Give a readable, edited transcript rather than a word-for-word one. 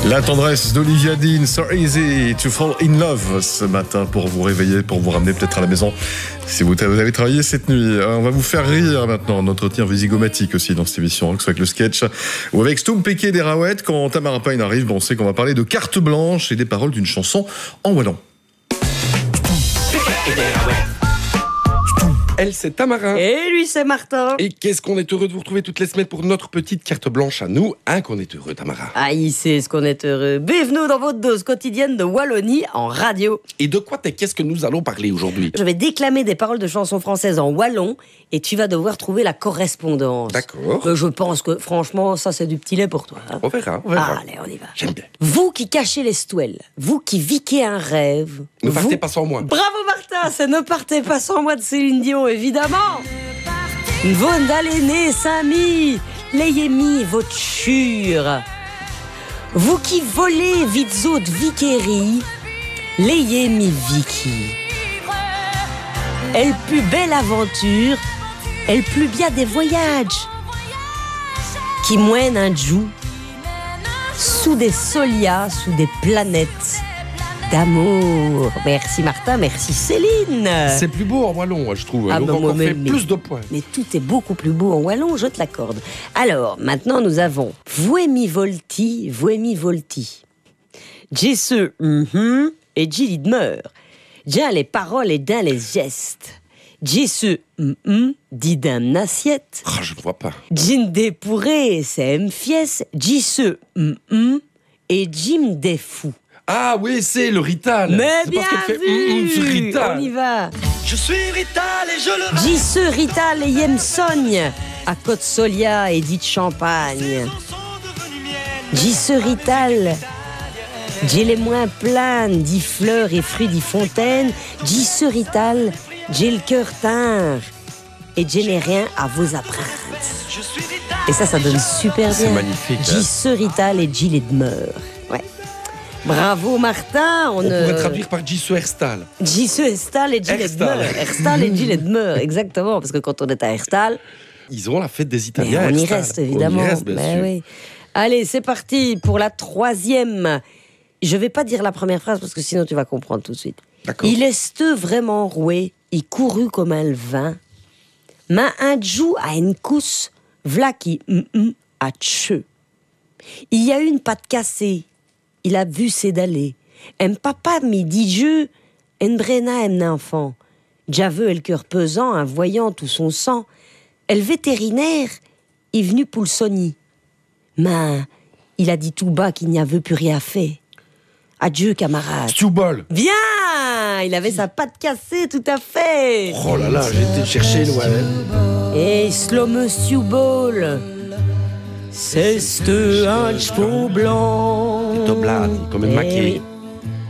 La tendresse d'Olivia Dean, So Easy to Fall in Love ce matin pour vous réveiller, pour vous ramener peut-être à la maison si vous avez travaillé cette nuit. On va vous faire rire maintenant, on entretient visigomatique aussi dans cette émission, que ce soit avec le sketch ou avec Stoum Péké des Raouettes. Quand Tamara Payne arrive, on sait qu'on va parler de carte blanche et des paroles d'une chanson en wallon. Elle, c'est Tamara. Et lui, c'est Martin. Et qu'est-ce qu'on est heureux de vous retrouver toutes les semaines pour notre petite carte blanche à nous. Qu'on est heureux, Tamara. Il sait ce qu'on est heureux. Bienvenue dans votre dose quotidienne de Wallonie en radio. Et de quoi qu'est-ce que nous allons parler aujourd'hui? Je vais déclamer des paroles de chansons françaises en wallon et tu vas devoir trouver la correspondance. D'accord. Je pense que, franchement, ça, c'est du petit lait pour toi. On verra. Allez, on y va. J'aime bien. Vous qui cachez les stouelles, vous qui viquez un rêve. Ne partez pas sans moi. Bravo Martin, c'est Ne partez pas sans moi de Céline Dion, évidemment. Von Dalené, Samy, l'ayez-mi votre chure. Vous qui volez vite autres Viquerie, l'ayez-mi Vicky. Elle plus belle aventure, elle plus bien des voyages. Qui moine un jou, sous des solias, sous des planètes d'amour. Merci Martin, merci Céline. C'est plus beau en wallon, je trouve. Donc on fait plus de points. Mais tout est beaucoup plus beau en wallon, je te l'accorde. Alors, maintenant nous avons Voemi Volti. Jesse et Gilly Demeure. J'ai les paroles et d'un les gestes. Jesse dit d'un assiette. Je ne vois pas. Jin dépourré, c'est Mfies. Jesse et Jim des fous. Ah oui, c'est le Rital. Mais c'est bien parce qu'elle vu, fait Rital. on y va. Je suis Rital et je le rêve. Jisse Rital et Yem Sogne à Côte-Solia et dit Champagne. Jisse Rital, j'ai les moins planes, dit fleurs et fruits, dit fontaine. Jisse Rital, j'ai le cœur teint et je n'ai rien à vous apprendre. Et ça donne super bien. C'est magnifique. Jisse Rital et Gilles Demeure. Ouais. Bravo Martin. On pourrait traduire par Jisoo Herstal. Jisoo Herstal et Gilles Demeure. Herstal et Gilles Demeure, exactement. Parce que quand on est à Herstal, ils ont la fête des Italiens. On y reste évidemment. On y reste, bien sûr. Oui. Allez, c'est parti pour la troisième. Je vais pas dire la première phrase parce que sinon tu vas comprendre tout de suite. D'accord. Il est vraiment roué, il courut comme un levain. Ma un jou à une cousse, v'là qui a tcheux. Il y a une patte cassée. Il a vu c'est d'aller. Un papa me dit je, un brena un enfant. J'aveux le cœur pesant, en voyant tout son sang. Le vétérinaire est venu pour le soigner. Mais il a dit tout bas qu'il n'y avait plus rien fait. Adieu, camarade. Stewball. Bien, il avait sa patte cassée, tout à fait. Oh là là, j'ai été chercher loin. Et Slow Stewball. C'est un cheveu blanc. Toblani, comme un maquet.